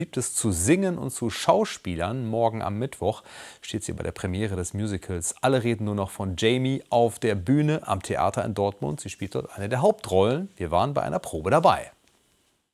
Liebt es zu singen und zu schauspielern. Morgen am Mittwoch steht sie bei der Premiere des Musicals Alle reden nur noch von Jamie auf der Bühne am Theater in Dortmund. Sie spielt dort eine der Hauptrollen. Wir waren bei einer Probe dabei.